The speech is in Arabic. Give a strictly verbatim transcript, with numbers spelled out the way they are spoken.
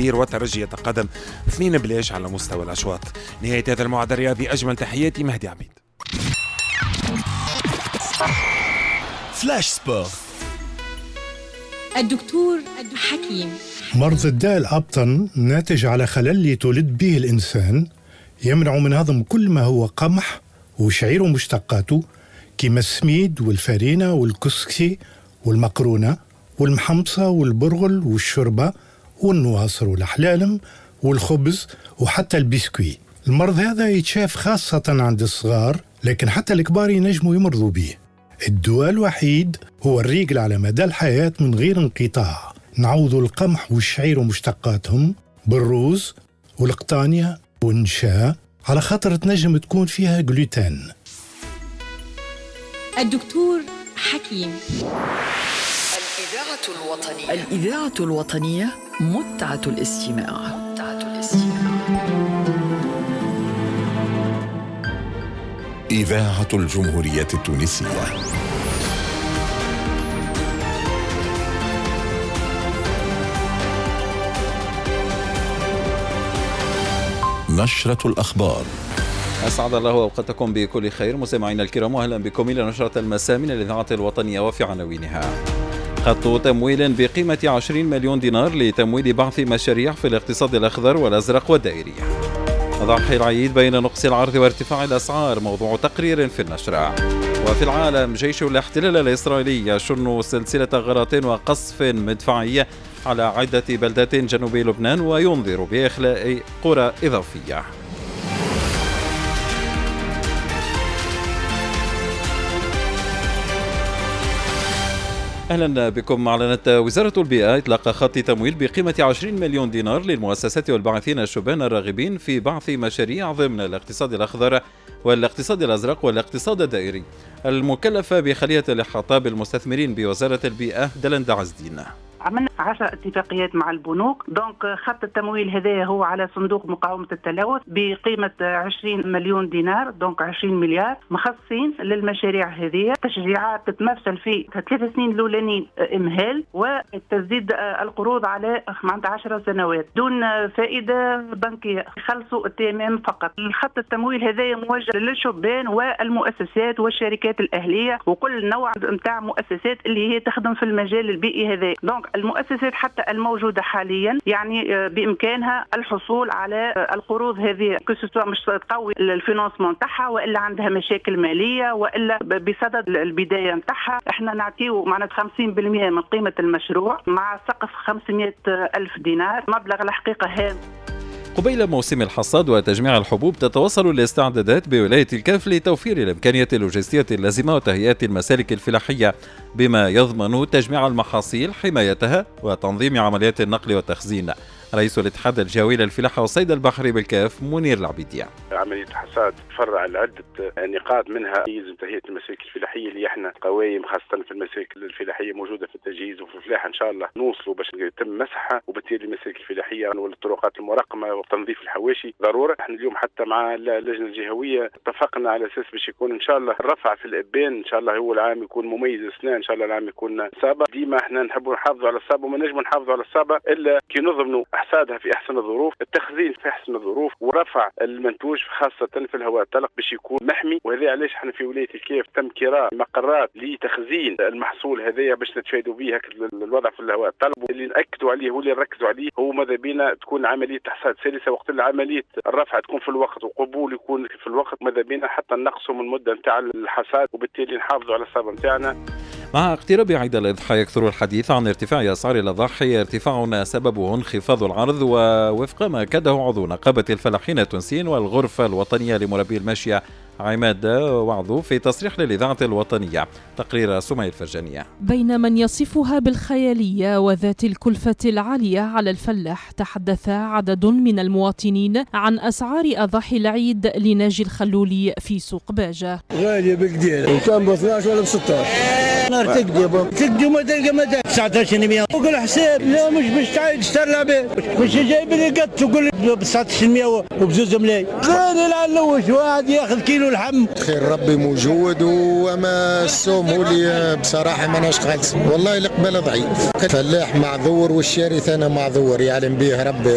الجماهير والترجي يتقدم اثنين بلاش على مستوى الأشواط. نهاية هذا الموعد الرياضي، أجمل تحياتي مهدي عبيد. فلاش سبور. الدكتور حكيم. مرض الداء الأبطن ناتج على خلل يتولد به الإنسان يمنع من هضم كل ما هو قمح وشعير ومشتقاته كما السميد والفرينة والكسكسي والمقرونة والمحمصة والبرغل والشربة والنواصر والأحلالم والخبز وحتى البسكوي. المرض هذا يتشاف خاصة عند الصغار، لكن حتى الكبار ينجموا يمرضوا به. الدواء الوحيد هو الريقل على مدى الحياة من غير انقطاع. نعوضوا القمح والشعير ومشتقاتهم بالروز والقطانية والنشا على خاطر تنجم تكون فيها جلوتين. الدكتور حكيم. الإذاعة الوطنية. الإذاعة الوطنية متعة الاستماع. متعة الاستماع. إذاعة الجمهورية التونسية. نشرة الأخبار. أسعد الله أوقاتكم بكل خير مستمعينا الكرام، وأهلا بكم إلى نشرة المساء من الإذاعة الوطنية. وفي عناوينها: خط تمويل بقيمة عشرين مليون دينار لتمويل بعض مشاريع في الاقتصاد الأخضر والأزرق والدائري. ضحي العيد بين نقص العرض وارتفاع الأسعار، موضوع تقرير في النشرة. وفي العالم: جيش الاحتلال الإسرائيلي يشن سلسلة غارات وقصف مدفعي على عدة بلدات جنوب لبنان وينذر بإخلاء قرى إضافية. أهلا بكم. أعلنت وزارة البيئة إطلاق خط تمويل بقيمة عشرين مليون دينار للمؤسسات والباحثين الشبان الراغبين في بعض مشاريع ضمن الاقتصاد الأخضر والاقتصاد الأزرق والاقتصاد الدائري، المكلفة بخلية الإحاطة بالمستثمرين بوزارة البيئة دلندا عزدين. عملنا عشر اتفاقيات مع البنوك. دونك خط التمويل هذا هو على صندوق مقاومة التلوث بقيمة عشرين مليون دينار، دونك عشرين مليار مخصصين للمشاريع هذه. تشجيعات تتمثل في ثلاث سنين الأولانيين إمهال والتسديد القروض على عشر سنوات دون فائدة بنكية، يخلصوا التمام فقط. الخط التمويل هذا موجه للشبان والمؤسسات والشركات الأهلية وكل نوع متاع مؤسسات اللي هي تخدم في المجال البيئي هذا. دونك المؤسسات حتى الموجودة حاليا يعني بإمكانها الحصول على القروض هذه، كسوة مش تقوي الفينانسمون نتاعها وإلا عندها مشاكل مالية وإلا بصدد البداية نتاعها. احنا نعطيو معنا خمسين بالمئة من قيمة المشروع مع سقف خمسمئة ألف دينار، مبلغ الحقيقة هام. قبيل موسم الحصاد وتجميع الحبوب، تتواصل الاستعدادات بولاية الكاف لتوفير الإمكانية اللوجستية اللازمة وتهيئة المسالك الفلاحية بما يضمن تجميع المحاصيل، حمايتها وتنظيم عمليات النقل والتخزين. رئيس الاتحاد الجوي للفلاحة والصيد البحري بالكاف منير العبيدية. عملية الحصاد تفرع لعدة نقاط، منها يلزم تهيئة المسالك الفلاحية اللي احنا قوائم خاصة في المسالك الفلاحية موجودة في التجهيز وفي الفلاحة إن شاء الله نوصلوا باش يتم مسحها، وبالتالي المسالك الفلاحية والطرقات المرقمة وتنظيف الحواشي ضرورة. احنا اليوم حتى مع اللجنة الجهوية اتفقنا على أساس باش يكون إن شاء الله الرفع في الإبان إن شاء الله هو العام يكون مميز السنة، إن شاء الله العام يكون صابة. ديما احنا نحبوا نحافظوا على الصابة وما نجموا نحافظوا على الصابة إلا كي نضمنوا احصادها في احسن الظروف، التخزين في احسن الظروف، ورفع المنتوج خاصه في الهواء الطلق باش يكون محمي. وهذا علاش احنا في ولايه الكاف تم كراء مقرات لتخزين المحصول هذايا باش نتفادوا به الوضع في الهواء الطلق. اللي ناكدوا عليه واللي نركزوا عليه هو ماذا بينا تكون عمليه تحصاد سلسه، وقت عمليه الرفع تكون في الوقت وقبول يكون في الوقت، ماذا بينا حتى نقصوا من المده نتاع الحصاد وبالتالي نحافظوا على الصابه نتاعنا. مع اقتراب عيد الأضحى يكثر الحديث عن ارتفاع أسعار الأضاحي، ارتفاع سببه انخفاض العرض، ووفق ما أكده عضو نقابة الفلاحين التونسيين والغرفة الوطنية لمربي الماشية عماد وعظو في تصريح للإذاعة الوطنية. تقرير سمية الفرجانية. بين من يصفها بالخيالية وذات الكلفة العالية على الفلاح، تحدث عدد من المواطنين عن أسعار أضاحي العيد لناجي الخلولي في سوق باجة. غالية بقدير، وكان ب اثناش ولا ب ستاش. نار تقدي بابا تقدي وما تلقى مدى تسعطاش مية وقول حساب. لا مش باش تعيد اشتر العباد، مش جايب لي قد تقول ب تسعطاش مية وبزوز ملاي. غالي لعلوش واحد ياخذ كيلو اللحم. خير ربي موجود، وما السوم هو اللي بصراحه ماناش خالص والله. القبل ضعيف، فلاح معذور والشاري ثاني معذور، يعلم به ربي.